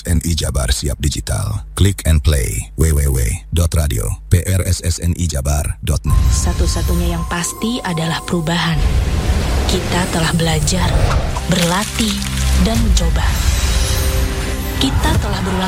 PRSSNI Jabar siap digital. Click and play www.radio.prssnijabar.net. Satu-satunya yang pasti adalah perubahan. Kita telah belajar, berlatih, dan mencoba. Kita telah berulang